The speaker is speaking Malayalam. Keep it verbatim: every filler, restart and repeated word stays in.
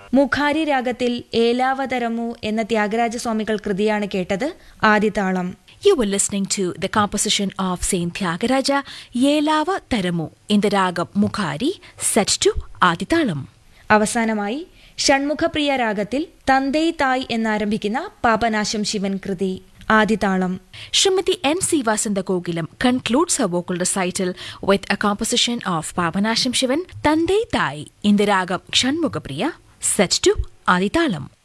മുഖാരി രാഗത്തിൽ ഏലാവതരമു എന്ന ത്യാഗരാജസ്വാമികൾ കൃതിയാണ് കേട്ടത്. ആദിതാളം. You were listening to the composition of Saint Tyagaraja, Yelava Taramu, in the ragam Mukhari, set to Adithalam. അവസാനമായി ഷൺമുഖപ്രിയ രാഗത്തിൽ തന്തൈ തായ് എന്നാരംഭിക്കുന്ന പാപനാശം ശിവൻ കൃതി. ആദിതാളം. Srimati N. Sivasanta Kogilam concludes her vocal recital with a composition of Papanasham Shivan, Tandai Thai, in the ragam Kshanmugapriya, set to Adithalam.